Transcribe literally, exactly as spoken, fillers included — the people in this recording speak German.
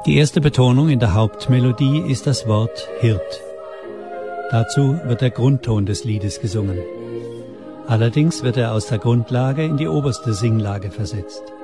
Die erste Betonung in der Hauptmelodie ist das Wort Hirt. Dazu wird der Grundton des Liedes gesungen. Allerdings wird er aus der Grundlage in die oberste Singlage versetzt.